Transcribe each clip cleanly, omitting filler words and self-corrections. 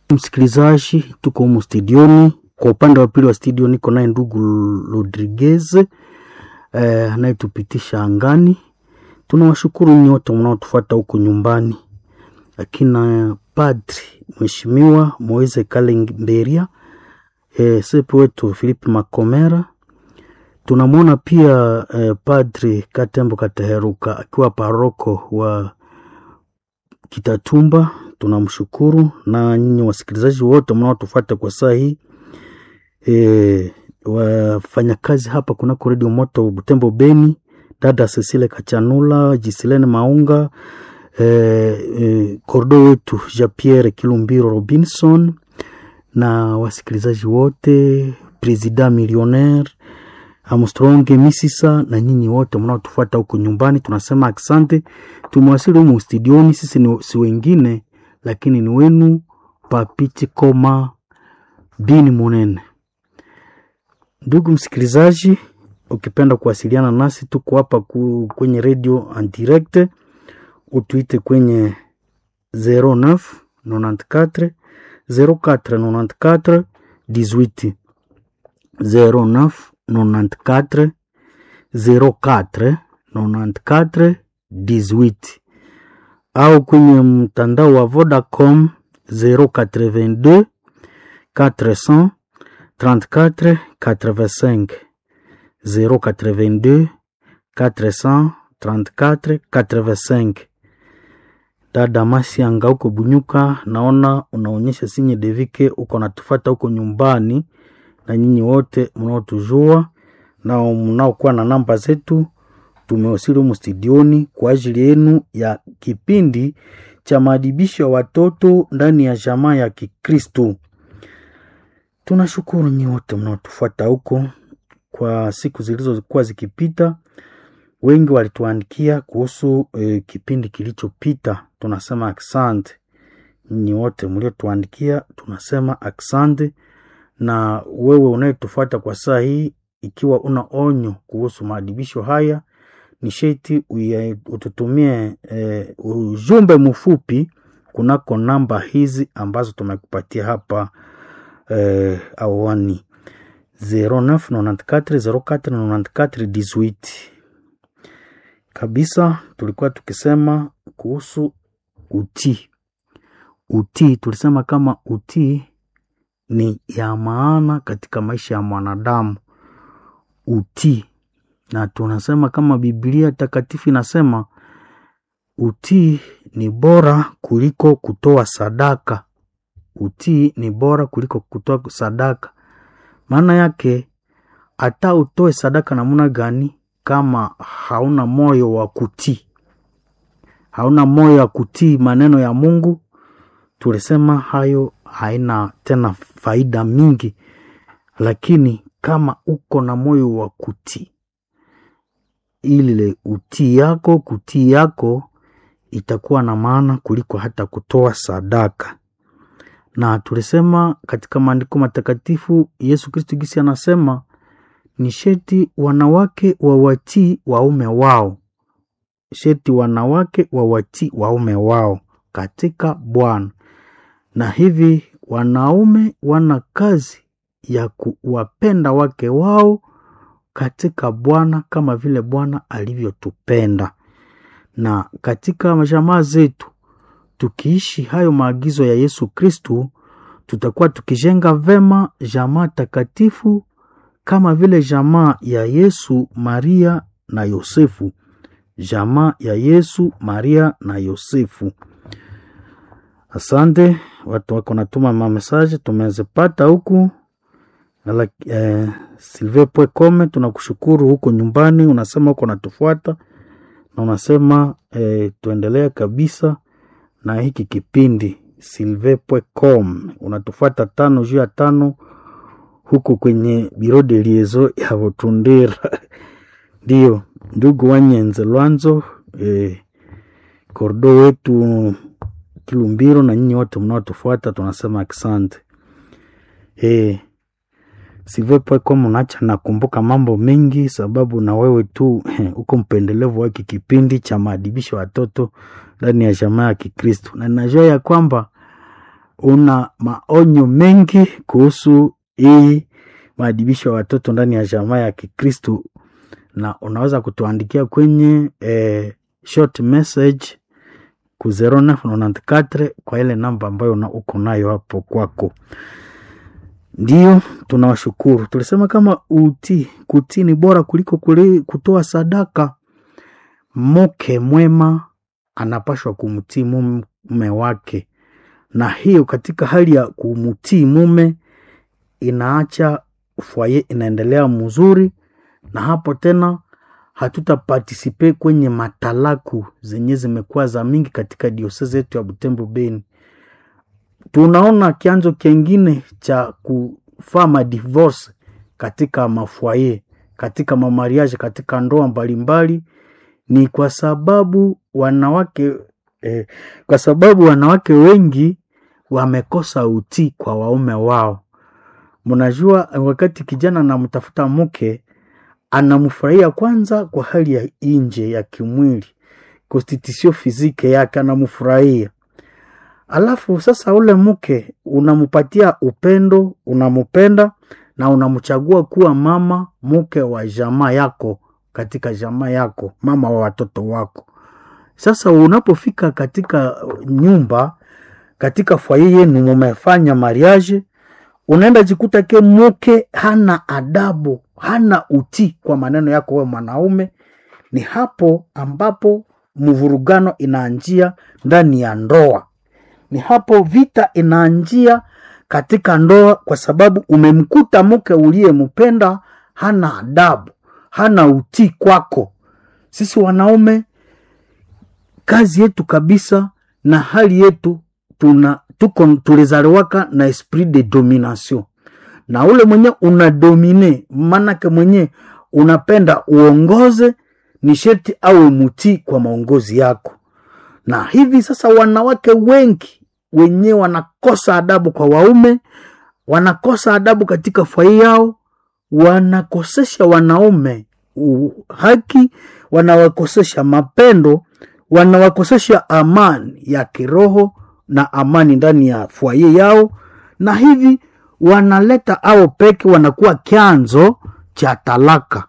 Msikilizaji, tuko humu studioni. Kwa upande wa pili wa studio niko naye ndugu Rodriguez anayetupitisha angani. Tunawashukuru nyote mnaotufuata huko nyumbani. Akina Padri Mheshimiwa Moise Kalemberia, sepe wetu Philippe Makomera. Tunamwona pia Padri Katembo Kateheruka akiwa paroko wa Kitatumba. Tunamshukuru, na nyinyi wasikilizaji wote mnaotufuata kwa saa hii. Wafanyakazi hapa kunako Radio Moto Butembo Beni, dada Cecile Kachanula, Gisilene Maunga, kordo wetu Jean-Pierre Kilumbiro Robinson, na wasikilizaji wote, President Millionaire Armstrong Misisa, na nyinyi wote mnaotufuata huko nyumbani, tunasema asante. Tumewasili humu studioni, sisi si wengine lakini ni wenu Papiti Koma Bini Munene. Ndugu msikilizaji, ukipenda kuwasiliana nasi tuko hapa kwenye radio en direct. Utuite kwenye 09 94 04 94 18 09 94 04 94 18, au kwenye mtandao wa Vodacom 082 400 34 85 082 400 34 85. Dada Masi anga huko Bunyuka, naona unaonyesha sinye devike uko natufuata huko nyumbani, na nyinyi wote mnaotujua na mnaokuwa na namba zetu. Tumewasili humu studioni kwa ajili yenu ya kipindi cha maadibisho ya watoto ndani ya jamaa ya Kikristo. Tunashukuru nyinyi wote mnaotufuata huko. Kwa siku zilizokuwa zikipita, wengi walituandikia kuhusu kipindi kilichopita. Tunasema asante. Nyinyi wote mliotuandikia tunasema asante. Na wewe unayetufuata kwa saa hii, ikiwa una onyo kuhusu maadibisho haya, ni sheti ututumie ujumbe mfupi kunako namba hizi ambazo tumekupatia hapa awani 0994049418. Kabisa tulikuwa tukisema kuhusu utii. Tulisema kama utii ni ya maana katika maisha ya mwanadamu. Utii, na tunasema kama Biblia takatifu inasema utii ni bora kuliko kutoa sadaka. Utii ni bora kuliko kutoa sadaka. Maana yake hata utoe sadaka namna gani, kama hauna moyo wa kutii, hauna moyo wa kutii maneno ya Mungu, tulisema hayo haina tena faida mingi. Lakini kama uko na moyo wa kutii, ile kutii yako itakuwa na maana kuliko hata kutoa sadaka. Na tulisema katika maandiko matakatifu Yesu Kristo gisi anasema ni sheti wanawake wawatii waume wao. Sheti wanawake wawatii waume wao katika Bwana. Na hivi wanaume wana kazi ya kuwapenda wake wao katika Bwana kama vile Bwana alivyotupenda. Na katika jamaa zetu tukiishi hayo maagizo ya Yesu Kristo, tutakuwa tukijenga vema jamaa takatifu kama vile jamaa ya Yesu, Maria na Yosefu. Jamaa ya Yesu, Maria na Yosefu. Asante, watu wako natuma mamesaje tumezipata huku. Silve.com, tunakushukuru huko nyumbani, unasema uko natufuata na unasema tuendelea kabisa na hiki kipindi. Silve.com, unatufuata 5 huko kwenye biro de liezo ya Butundira. Ndio ndugu Wanyenze Lwanzo, kordo wetu Kilumbiro, na nyinyi wote mnaotufuata tunasema asante. Silve.com unaacha nakumbuka mambo mengi, sababu na wewe tu uko mpendelevu wa kipindi cha maadibisho watoto ndani ya jamaa ya Kikristo. Na najua ya kwamba una maonyo mengi kuhusu hii maadibisho ya watoto ndani ya jamaa ya Kikristo, na unaweza kutuandikia kwenye short message ku 0994 kwa ile namba ambayo uko nayo hapo kwako. Ndio tunawashukuru. Tulisema kama kutii ni bora kuliko kutoa sadaka. Mke mwema anapashwa kumtii mume wake, na hiyo katika hali ya kumtii mume inaacha foyer inaendelea mzuri, na hapo tena hatuta participate kwenye matalaku zenye zimekuwa za mingi katika diocese yetu ya Butembo Beni. Tunaona kianzo kingine cha kufama divorce katika mafoyer, katika mamariage, katika ndoa mbalimbali ni kwa sababu wanawake wengi wamekosa utii kwa waume wao. Mnajua wakati kijana anamtafuta mke, anamfurahia kwanza kwa hali ya nje ya kimwili, constitution physique yake anamfurahia. Alafu sasa ule mke unamupatia upendo, unamupenda na unamchagua kuwa mama mke wa jamaa yako, katika jamaa yako, mama wa watoto wako. Sasa unapofika katika nyumba, katika foyer yenu mmefanya mariage, unaenda jikuta ke mke hana adabu, hana utii kwa maneno yako wewe mwanaume. Ni hapo ambapo mvurugano inaanjia ndani ya ndoa. Ni hapo vita inaanjia katika ndoa, kwa sababu umemkuta mke uliyempenda hana adabu, hana utii kwako. Sisi wanaume kazi yetu kabisa na hali yetu tulizaliwaka na esprit de domination. Na ule mwenye unadomine, manake mwenye unapenda uongoze, ni sherti au mutii kwa maongozi yako. Na hivi sasa wanawake wengi wenye wanakosa adabu kwa waume, wanakosa adabu katika foyer yao, wanakosesha wanaume haki, wanawakosesha mapendo, wanawakosesha amani ya kiroho na amani ndani ya foyer yao, na hivi wanaleta ao peke, wanakuwa kianzo cha talaka.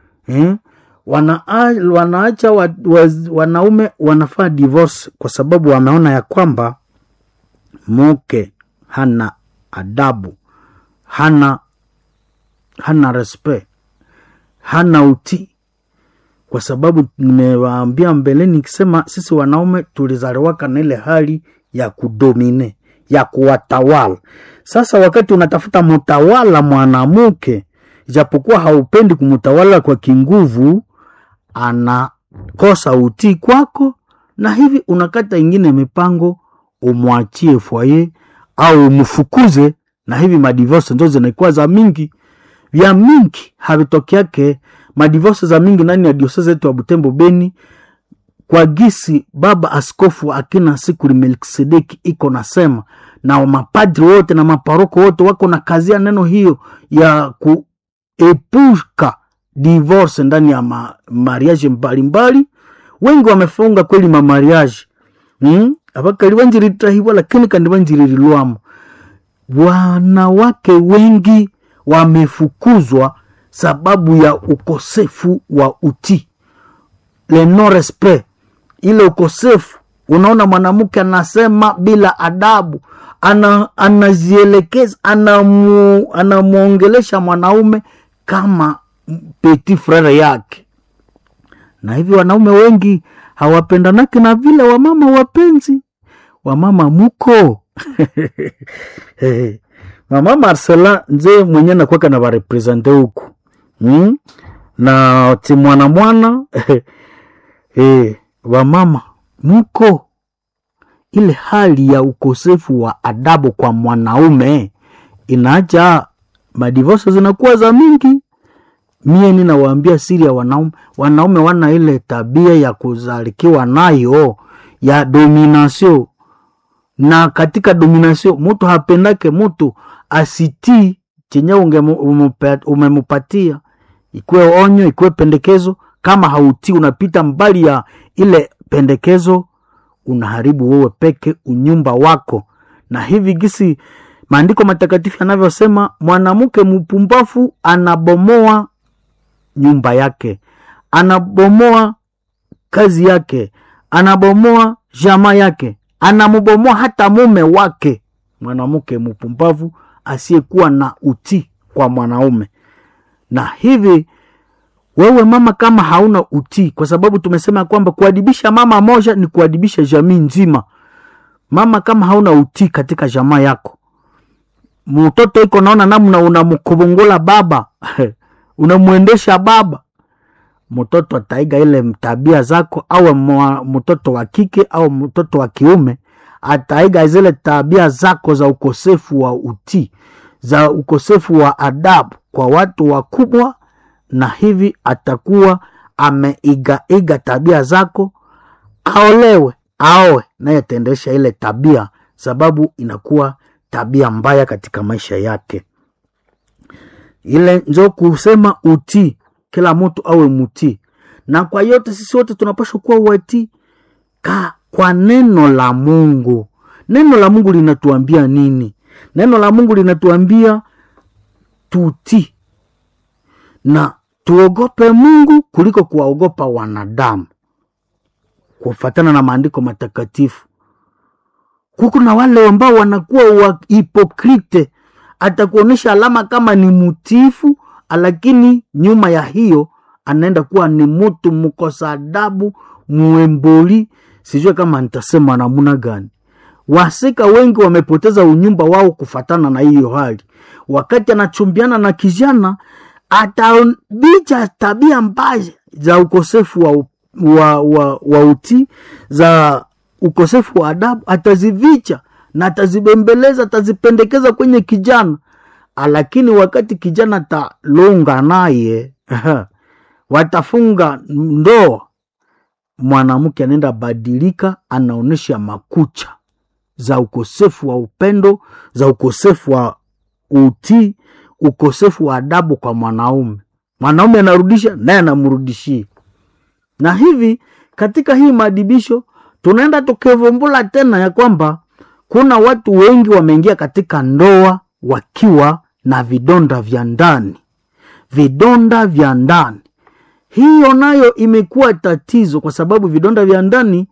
Wanaacha wanaume wanafaa divorce kwa sababu wameona ya kwamba mke hana adabu, hana respect, hana utii. Kwa sababu nimewaambia mbeleni nikisema sisi wanaume tulizaliwaka na ile hali ya kudomine, ya kuwatawala. Sasa wakati unatafuta mtawala mwanamke, japokuwa haupendi kumtawala kwa kinguvu, anakosa utii kwako, na hivi unakata ingine mipango umwachie foyer au umfukuze, na hivi madivorce ndio zinakuwa za mingi. Vya mingi havitokeake madivorce za mingi ndani ya diocese yetu ya Butembo Beni, kwa gisi baba askofu akina Sikuli Melkisedeki iko nasema, na mapadri wote na maparoko wote wako na kazi ya neno hiyo ya kuepuka divorce ndani ya mariage mbalimbali. Wengi wamefunga kweli mariage, abakali banjiritahiwa, lakini kandi banjirilwamo. Wanawake wengi wamefukuzwa sababu ya ukosefu wa utii, le non respect. Ile ukosefu, unaona mwanamke anasema bila adabu, anazielekeza, anamuongelesha mwanaume kama petit frere yake. Na hivi wanaume wengi hawapendanaki na vile wamama wapenzi. Wamama muko mama Marcela nze mwenye na kwaka na ba represente huku, na ti mwana wamama muko. Ile hali ya ukosefu wa adabu kwa mwanaume inaacha madivorce zinakuwa za mingi. Mie ninawaambia siri ya wanaume wana ile tabia ya kuzalikiwa nayo ya domination. Na katika domination mtu hapendake mtu asiti chenye umemupatia, ikuwe onyo, ikuwe pendekezo. Kama hauti, unapita mbali ya ile pendekezo, unaharibu wewe peke unyumba wako, Na hivi gisi maandiko matakatifu yanavyosema, mwanamke mpumbavu anabomoa nyumba yake, anabomoa kazi yake, anabomoa jamaa yake, anamubomoa hata mume wake. Mwanamke mpumbavu asiyekuwa na utii kwa mwanaume. Na hivi wewe mama, kama hauna utii, kwa sababu tumesema kwamba kuadibisha mama moja ni kuadibisha jamii nzima. Mama, kama hauna utii katika jamaa yako, mtoto iko naona namna unamkubungula baba unamuendesha baba, mtoto ataiga ile tabia zako. Au mtoto wa kike au mtoto wa kiume ataiga zile tabia zako za ukosefu wa utii, za ukosefu wa adabu kwa watu wakubwa, na hivi atakuwa ameiga tabia zako. Aowe naye atendesha ile tabia, sababu inakuwa tabia mbaya katika maisha yake. Ile ndio kusema utii, kila mtu awe mtii. Na kwa yote sisi wote tunapaswa kuwa watii kwa neno la Mungu. Neno la Mungu linatuambia nini? Neno la Mungu linatuambia tutii na tuogope Mungu kuliko kuwaogopa wanadamu, kufuatana na maandiko matakatifu. Kuna wale ambao wanakuwa wa hipokrite, atakuonesha alama kama ni mutifu, lakini nyuma ya hiyo anaenda kuwa ni mtu mkosa adabu, muemboli. Sijui kama nitasema namna gani. Wasika wengi wamepoteza unyumba wao kufatana na hiyo hali. Wakati anachumbiana na kijana, atabicha tabia mbaya za ukosefu wa utii, za ukosefu wa adabu, atazivicha na atazibembeleza, atazipendekeza kwenye kijana. Lakini wakati kijana talonga naye, watafunga ndoa, mwanamke anaenda badilika, anaonesha makucha za ukosefu wa upendo, za ukosefu wa utii, ukosefu wa adabu kwa mwanaume. Mwanaume anarudisha naye anamrudishia. Na hivi katika hii maadibisho tunaenda tukevumbula tena ya kwamba kuna watu wengi wameingia katika ndoa wakiwa na vidonda vya ndani. Vidonda vya ndani. Hiyo nayo imekuwa tatizo, kwa sababu vidonda vya ndani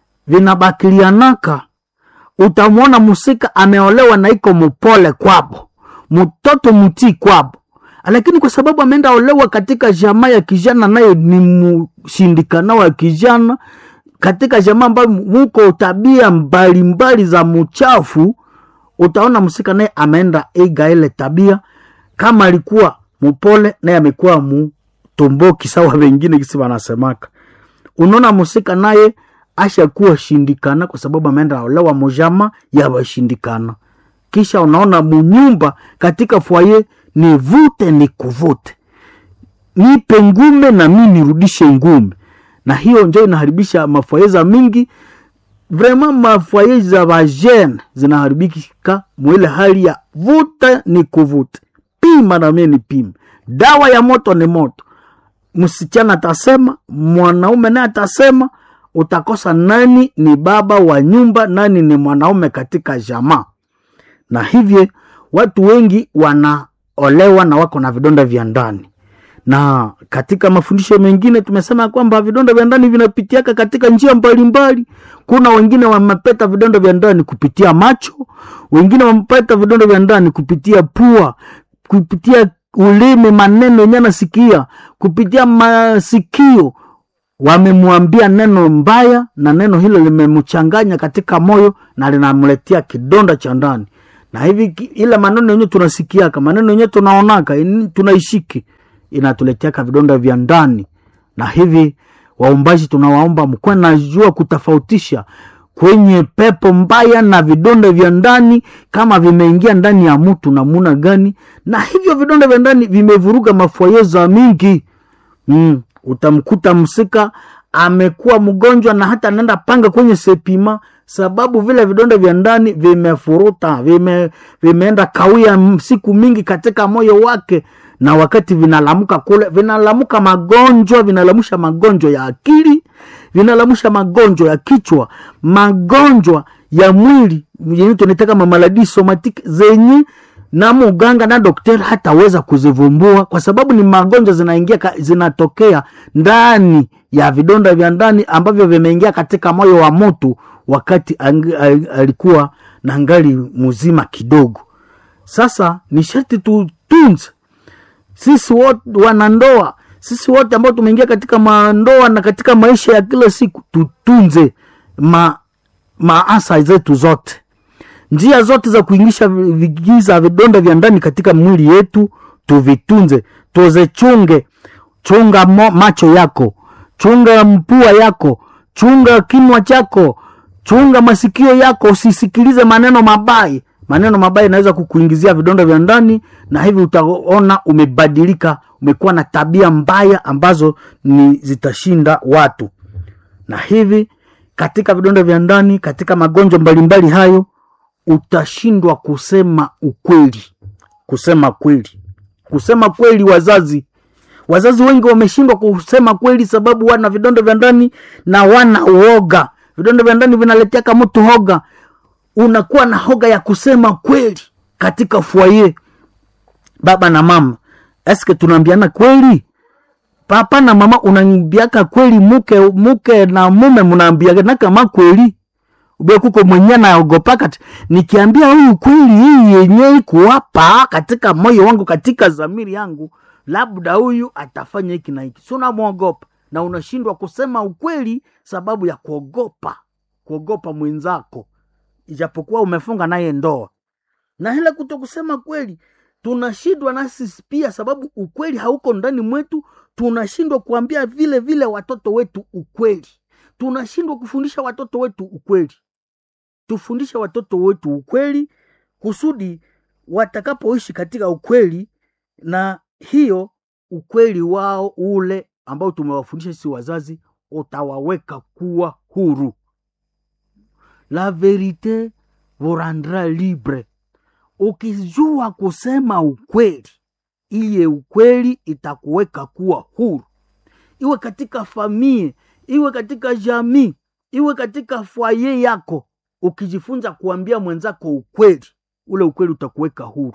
vinabakilianaka. Utamwona musika ameolewa na iko mpole kwabo, mtoto mtii kwabo, lakini kwa sababu ameenda olewa katika jamaa ya kijana, naye ni mshindikana wa kijana, katika jamaa ambayo muko tabia mbalimbali za mchafu, utaona musika naye ameenda iga ile tabia. Kama alikuwa mpole, naye amekuwa mtomboki sawa wengine kisi wanasemaka. Unaona musika naye ashakuwa shindikana kwa sababu ameenda olewa mojama ya washindikana. Kisha unaona munyumba katika foyer ni vute ni kuvute, nipe ngume na mimi nirudishe ngume. Na hiyo ndio inaharibisha mafoyeza mingi. Vraiment mafoyeza vajene zinaharibika mwile hali ya vuta ni kuvute, pima na mimi pima. Dawa ya moto ni moto. Msichana atasema, mwanaume naye atasema, utakosa nani ni baba wa nyumba, nani ni mwanaume katika jamaa. Na hivyo watu wengi wanaolewa na wako na vidonda vya ndani. Na katika mafundisho mengine tumesema kwamba vidonda vya ndani vinapitiaka katika njia mbalimbali. Kuna wengine wamepata vidonda vya ndani kupitia macho, wengine wamepata vidonda vya ndani kupitia pua, kupitia ulimi, maneno yenye nasikia, kupitia masikio. Wamemwambia neno mbaya na neno hilo limemchanganya katika moyo na linamletea kidonda cha ndani. Na hivi ile maneno yenyewe tunasikiaka, maneno yenyewe tunaonaka, tunaishiki, inatuletea vidonda vya ndani. Na hivi waombaji tunawaomba mkwe na jua kutofautisha kwenye pepo mbaya na vidonda vya ndani, kama vimeingia ndani ya mtu na muna gani. Na hivyo vidonda vya ndani vimevuruga mafoyeza mingi. Utamkuta msika amekuwa mgonjwa na hata anaenda panga kwenye sepima, sababu vile vidonda vya ndani vimefuruta, vimeenda kawia siku mingi katika moyo wake. Na wakati vinalamuka kule, vinalamuka magonjwa, vinalamusha magonjwa ya akili, vinalamusha magonjwa ya kichwa, magonjwa ya mwili yenye tunataka mamaladi somatique zenye na muganga na daktari hataweza kuzivumbua, kwa sababu ni magonjwa zinatokea ndani ya vidonda vya ndani ambavyo vimeingia katika moyo wa mtu wakati alikuwa na ngali mzima kidogo. Sasa ni sharti tutunze sisi wote wanandoa, sisi wote ambao tumeingia katika mandoa na katika maisha ya kila siku, tutunze maasa zetu zote, njia zote za kuingisha vigiza vidonda vya ndani katika mwili yetu tuvitunze, tuzichunge. Chunga macho yako, chunga mpua yako, chunga kinywa chako, chunga masikio yako, usisikilize maneno mabaya. Maneno mabaya yanaweza kukuingizia vidonda vya ndani, na hivi utaona umebadilika, umekuwa na tabia mbaya ambazo ni zitashinda watu. Na hivi katika vidonda vya ndani, katika magonjwa mbalimbali hayo, utashindwa kusema ukweli. Kusema kweli, wazazi wengi wameshindwa kusema kweli sababu wana vidonda vya ndani na wana uoga. Vidonda vya ndani vinaletea kama mtu hoga. Unakuwa na hoga ya kusema kweli katika foyer. Baba na mama, eske tunaambiana kweli? Papa na mama unaambiaka kweli? Mke na mume mnaambiana kama kweli? Ube kuko mwenye na ogopaka nikiambia huyu kweli hii yenyewe iko hapa katika moyo wangu, katika dhamiri yangu, labda huyu atafanya hiki na hiki. Sio muogopa na unashindwa kusema ukweli sababu ya kuogopa mwenzako, ijapokuwa umefunga naye ndoa. Na hila kutokusema kweli, tunashindwa nasi pia sababu ukweli hauko ndani mwetu. Tunashindwa kuambia vile watoto wetu ukweli. Tunashindwa kufundisha watoto wetu ukweli. Tufundishe watoto wetu ukweli kusudi watakapoishi katika ukweli, na hiyo ukweli wao ule ambao tumewafundisha sisi wazazi utawaweka kuwa huru. La vérité vous rendra libre. Ukijua kusema ukweli, ile ukweli itakuweka kuwa huru. Iwe katika familia, iwe katika jamii, iwe katika foyer yako, ukijifunza kuambia mwenzako ukweli, ule ukweli utakuweka huru.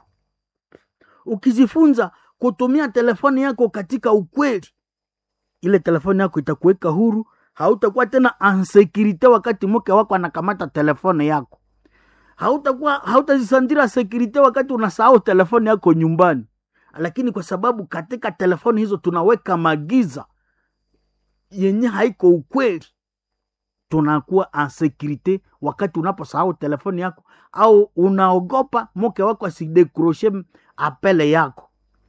Ukijifunza kutumia telefoni yako katika ukweli, ile telefoni yako itakuweka huru. Hautakuwa tena insecurity wakati mke wako anakamata telefoni yako. Hautajisandira security wakati unasahau telefoni yako nyumbani. Lakini kwa sababu katika telefoni hizo tunaweka magiza yenye haiko ukweli, tunakuwa insecurity wakati unaposahau telefoni yako, au unaogopa mke wako asidecroche apele yako.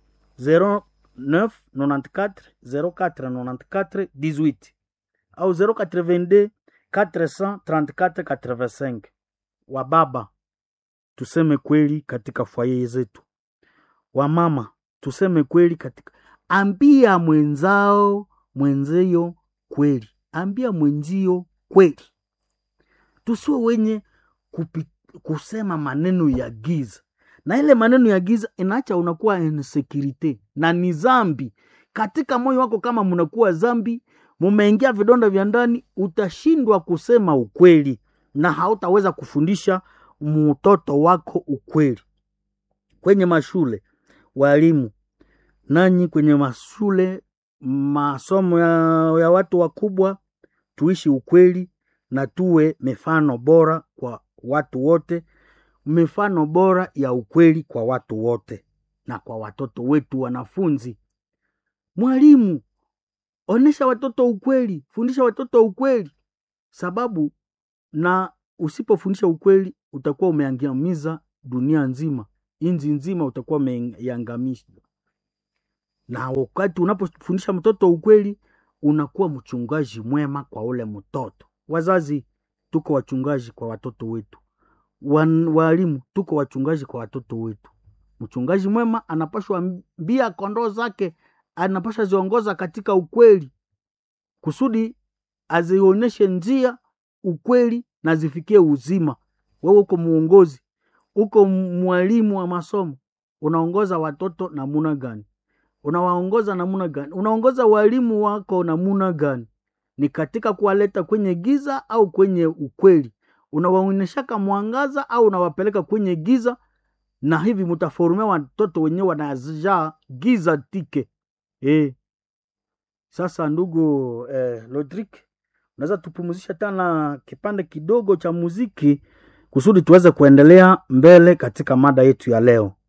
0994 0494 18 au 082 434 85. Wa baba, tuseme kweli katika foyer zetu. Wa mama, tuseme kweli katika, ambia mwenzio kweli. Ambia mwenzio kweli. Tusiwe wenye kusema maneno ya giza. Na ile maneno ya giza inaacha unakuwa insecurity na ni zambi katika moyo wako. Kama mnakuwa zambi, mumeingia vidonda vya ndani, utashindwa kusema ukweli na hautaweza kufundisha mtoto wako ukweli. Kwenye mashule, walimu nanyi kwenye mashule, masomo ya watu wakubwa, tuishi ukweli na tuwe mifano bora kwa watu wote. Mifano bora ya ukweli kwa watu wote na kwa watoto wetu wanafunzi. Mwalimu, onesha watoto ukweli, fundisha watoto ukweli, sababu na usipofundisha ukweli utakuwa umeangamiza dunia nzima, inzi nzima utakuwa umeangamisha. Na wakati unapofundisha mtoto ukweli, unakuwa mchungaji mwema kwa ule mtoto. Wazazi, tuko wachungaji kwa watoto wetu. Walimu, tuko wachungaji kwa watoto wetu. Mchungaji mwema anapaswa ambia kondoo zake, anapaswa ziongoza katika ukweli kusudi azioneshe njia ukweli na zifikie uzima. Wewe uko muongozi, uko mwalimu wa masomo, unaongoza watoto namuna gani? Unawaongoza namuna gani? Unaongoza walimu wako namuna gani? Ni katika kuwaleta kwenye giza au kwenye ukweli? unawaonyeshaka mwangaza au unawapeleka kwenye giza, na hivi mtaformea watoto wenyewe wanajaa giza tike. Sasa ndugu Lodrick, unaweza tupumzisha tena kipande kidogo cha muziki kusudi tuweze kuendelea mbele katika mada yetu ya leo.